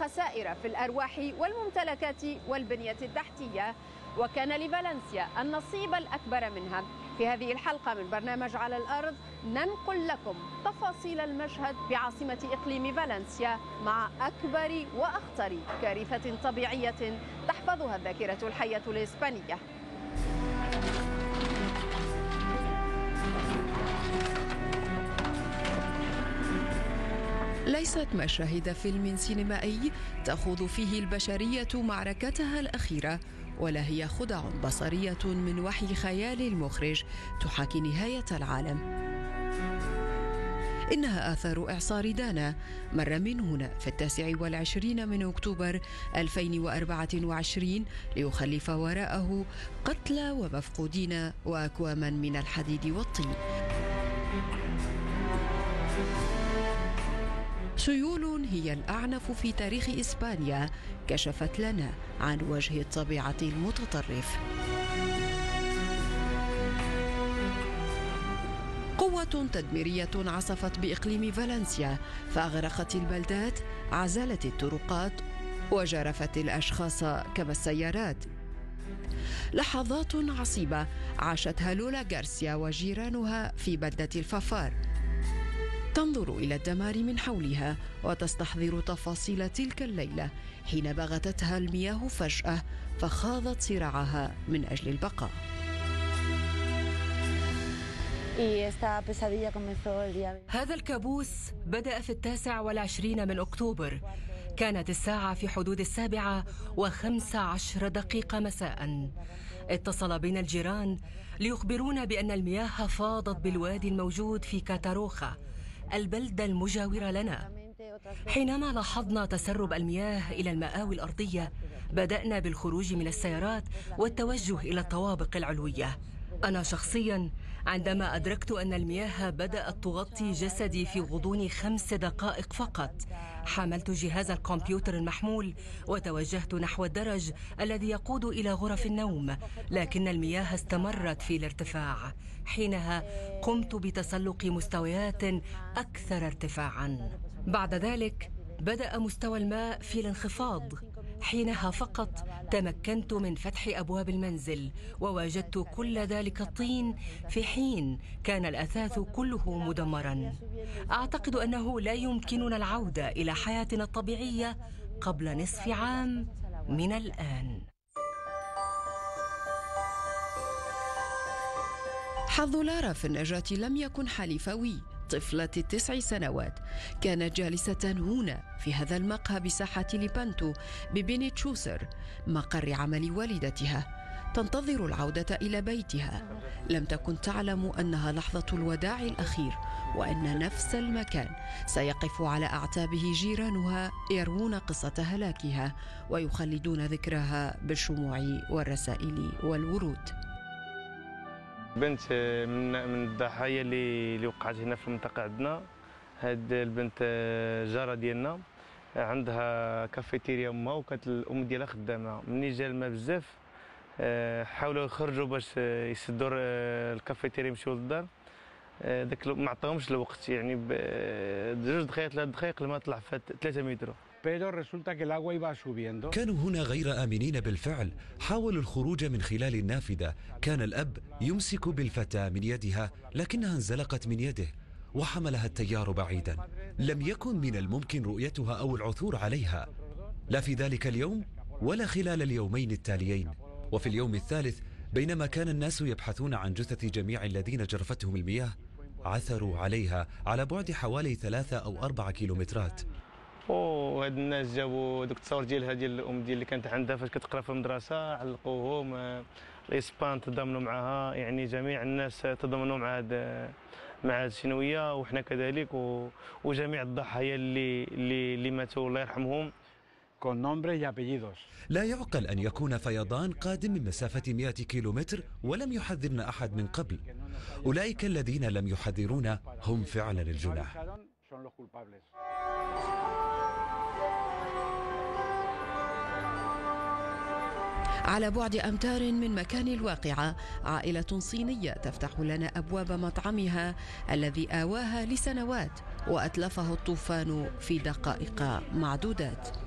خسائر في الأرواح والممتلكات والبنية التحتية، وكان لفالنسيا النصيب الأكبر منها. في هذه الحلقة من برنامج على الأرض ننقل لكم تفاصيل المشهد بعاصمة إقليم فالنسيا مع أكبر وأخطر كارثة طبيعية تحفظها الذاكرة الحية الإسبانية. ليست مشاهد فيلم سينمائي تخوض فيه البشرية معركتها الأخيرة، ولا هي خدع بصرية من وحي خيال المخرج تحاكي نهاية العالم. إنها آثار إعصار دانا مر من هنا في 29 من أكتوبر 2024 ليخلف وراءه قتلى ومفقودين وأكواما من الحديد والطين. سيول هي الأعنف في تاريخ إسبانيا كشفت لنا عن وجه الطبيعة المتطرف. قوة تدميرية عصفت بإقليم فالنسيا فأغرقت البلدات، عزلت الطرقات وجرفت الأشخاص كما السيارات. لحظات عصيبة عاشتها لولا غارسيا وجيرانها في بلدة الفافار، تنظر إلى الدمار من حولها وتستحضر تفاصيل تلك الليلة حين بغتتها المياه فجأة فخاضت صراعها من أجل البقاء. هذا الكابوس بدأ في 29 من أكتوبر. كانت الساعة في حدود 7:15 مساء. اتصل بنا الجيران ليخبرونا بأن المياه فاضت بالوادي الموجود في كاتاروخا، البلدة المجاورة لنا. حينما لاحظنا تسرب المياه إلى المآوي الأرضية بدأنا بالخروج من السيارات والتوجه إلى الطوابق العلوية. أنا شخصياً عندما أدركت أن المياه بدأت تغطي جسدي في غضون 5 دقائق فقط، حملت جهاز الكمبيوتر المحمول وتوجهت نحو الدرج الذي يقود إلى غرف النوم، لكن المياه استمرت في الارتفاع. حينها قمت بتسلق مستويات أكثر ارتفاعاً. بعد ذلك بدأ مستوى الماء في الانخفاض. حينها فقط تمكنت من فتح أبواب المنزل ووجدت كل ذلك الطين في حين كان الأثاث كله مدمراً. أعتقد أنه لا يمكننا العودة إلى حياتنا الطبيعية قبل نصف عام من الآن. حظ لارا في النجاة لم يكن حليفوي. طفلة 9 سنوات كانت جالسة هنا في هذا المقهى بساحة ليبانتو ببينيتشوسر مقر عمل والدتها، تنتظر العودة إلى بيتها. لم تكن تعلم أنها لحظة الوداع الأخير، وأن نفس المكان سيقف على أعتابه جيرانها يروون قصة هلاكها ويخلدون ذكرها بالشموع والرسائل والورود. بنت من الضحايا اللي وقعت هنا في المنطقه عندنا. هاد البنت جاره ديالنا عندها كافيتيريا امها، وكانت الام ديالها خدامه. ملي جا الماء بزاف حاولوا يخرجوا باش يسدوا الكافيتيريا يمشيو للدار. داك ما عطاهمش الوقت، يعني ب2 دقائق 3 دقائق الماء طلع في 3 متر. كانوا هنا غير آمنين بالفعل، حاولوا الخروج من خلال النافذة. كان الأب يمسك بالفتاة من يدها لكنها انزلقت من يده وحملها التيار بعيدا. لم يكن من الممكن رؤيتها أو العثور عليها، لا في ذلك اليوم ولا خلال اليومين التاليين. وفي اليوم الثالث بينما كان الناس يبحثون عن جثث جميع الذين جرفتهم المياه، عثروا عليها على بعد حوالي 3 أو 4 كيلومترات. وهاد الناس جابوا دوك التصاور ديالها ديال الام ديال اللي كانت عندها فاش كتقرا في المدرسه، علقوهم. الاسبان تضامنوا معها، يعني جميع الناس تضامنوا مع هاد الشنويه، وحنا كذلك، وجميع الضحايا اللي ماتوا الله يرحمهم. لا يعقل أن يكون فيضان قادم من مسافة 100 كيلومتر ولم يحذرنا أحد من قبل. أولئك الذين لم يحذرونا هم فعلا الجناح. على بعد أمتار من مكان الواقعة عائلة صينية تفتح لنا أبواب مطعمها الذي آواها لسنوات وأتلفه الطوفان في دقائق معدودات.